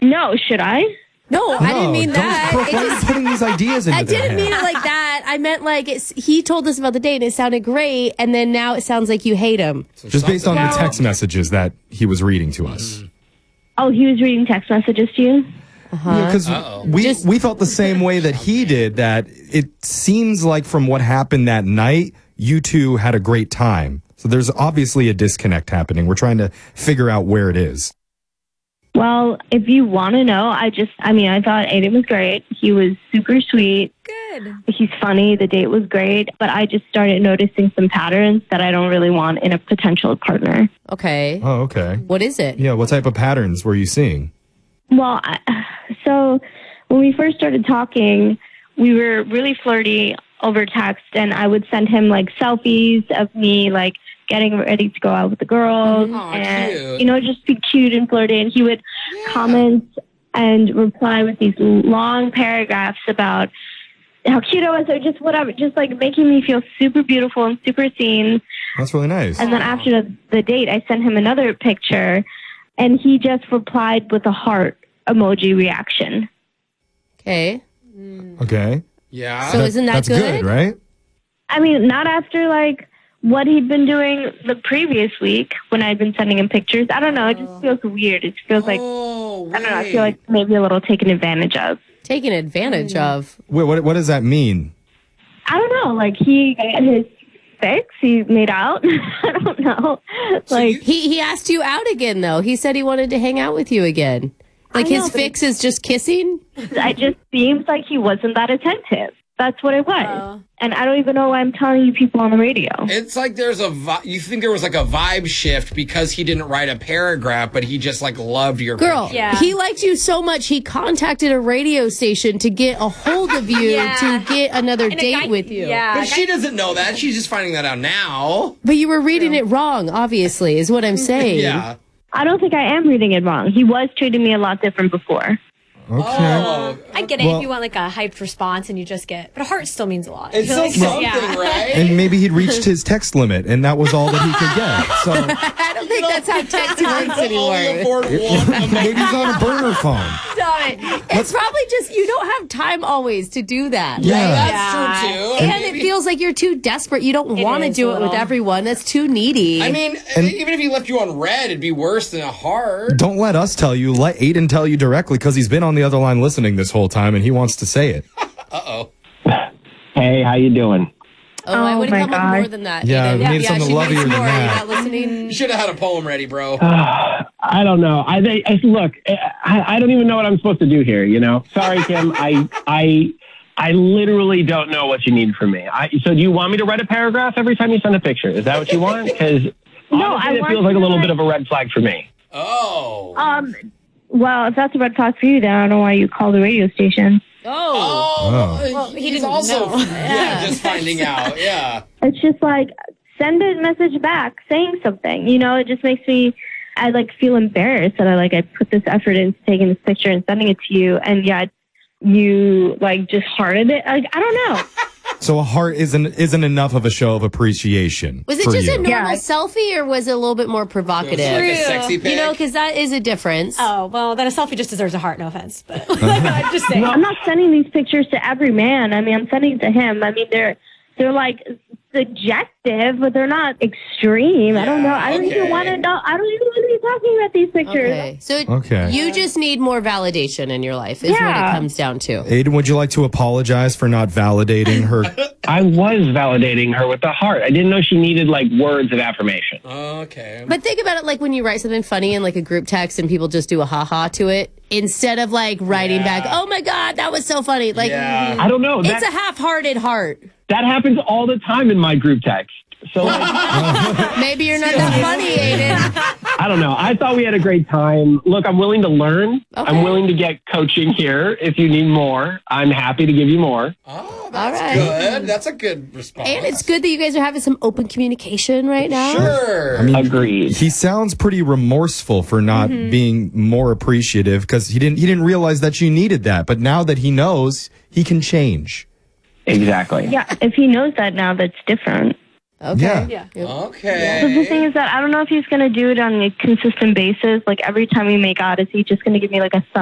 No, should I? No, I didn't mean that. Brooke, why are you putting these ideas into I their didn't mean head? it like that. I meant like he told us about the date and it sounded great, and then now it sounds like you hate him. Just based on the text messages that he was reading to us. Oh, he was reading text messages to you? Because we felt the same way that he did, that it seems like from what happened that night, you two had a great time. So there's obviously a disconnect happening. We're trying to figure out where it is. Well, if you want to know, I thought Aiden was great. He was super sweet. Good. He's funny. The date was great. But I just started noticing some patterns that I don't really want in a potential partner. Okay. Oh, okay. What is it? Yeah, what type of patterns were you seeing? Well, so when we first started talking, we were really flirty over text, and I would send him like selfies of me like getting ready to go out with the girls, and cute. Just be cute and flirty. And he would comment and reply with these long paragraphs about how cute I was, or just whatever, just like making me feel super beautiful and super seen. That's really nice. And then after the date, I sent him another picture, and he just replied with a heart emoji reaction. Okay. Okay. Yeah. So isn't that That's good, right? I mean, not after like what he'd been doing the previous week when I'd been sending him pictures. I don't know. It just feels weird. It feels like, I don't know. I feel like maybe a little taken advantage of. Taken advantage of? Wait, what does that mean? I don't know. Like he got his fix. He made out. I don't know. Like he asked you out again, though. He said he wanted to hang out with you again. Like his fix is just kissing? It just seems like he wasn't that attentive. That's what it was. And I don't even know why I'm telling you people on the radio. It's like there's you think there was like a vibe shift because he didn't write a paragraph, but he just like loved your Girl, picture. he liked you so much, he contacted a radio station to get a hold of you to get another date with you. Yeah. But she doesn't know that. She's just finding that out now. But you were reading it wrong, obviously, is what I'm saying. Yeah. I don't think I am reading it wrong. He was treating me a lot different before. Okay. I get it Well- if you want like a hyped response and you just get, but a heart still means a lot. It's I still feel something, right? And maybe he'd reached his text limit, and that was all that he could get. So I don't think that's how text works Only anymore. afford one. maybe he's on a burner phone. Stop it. It's probably just you don't have time always to do that. Yeah. That's true too. And it feels like you're too desperate. You don't want to is do a it with little. everyone. That's too needy. I mean, even if he left you on red, it'd be worse than a heart. Don't let us tell you. Let Aiden tell you directly, because he's been on the other line listening this whole time, and he wants to say it. Uh-oh. Hey, how you doing? I would my have come up God. more than that. Yeah, Aiden. we need something she lovelier needs than more. that. You're not listening. You should have had a poem ready, bro. I don't know. Look. I don't even know what I'm supposed to do here. You know. Sorry, Kim. I literally don't know what you need from me. So do you want me to write a paragraph every time you send a picture? Is that what you want? Because honestly, it feels like a little bit of a red flag for me. Oh. Well, if that's a red flag for you, then I don't know why you call the radio station. Oh. He's didn't also know. just finding out. Yeah. It's just like, send a message back saying something. You know, it just makes me, I like feel embarrassed that I put this effort into taking this picture and sending it to you, and yet you like just hearted it. Like, I don't know. So a heart isn't enough of a show of appreciation. Was it for just you. a normal selfie, or was it a little bit more provocative? Like a sexy pic. You know, because that is a difference. Oh, well, then a selfie just deserves a heart, no offense. But I'm just saying. I'm not sending these pictures to every man. I mean, I'm sending it to him. I mean, they're like suggestive, but they're not extreme. I don't know. I don't even want to know. I don't even want to be talking about these pictures. Okay. So you just need more validation in your life is what it comes down to. Aiden, would you like to apologize for not validating her? I was validating her with the heart. I didn't know she needed like words of affirmation. Okay. But think about it like when you write something funny in like a group text and people just do a ha-ha to it instead of like writing back, oh my God, that was so funny. Like, I don't know. It's a half-hearted heart. That happens all the time in my group text. So like, maybe you're not that funny, Aiden. I don't know. I thought we had a great time. Look, I'm willing to learn. Okay. I'm willing to get coaching here if you need more. I'm happy to give you more. Oh, All right. good. That's a good response. And it's good that you guys are having some open communication right now. Sure. I mean, Agreed. He sounds pretty remorseful for not being more appreciative, because he didn't realize that you needed that. But now that he knows, he can change. Exactly. Yeah, if he knows that now, that's different. Okay. Yeah. Okay. But the thing is that I don't know if he's going to do it on a consistent basis. Like every time we make out, is he just going to give me like a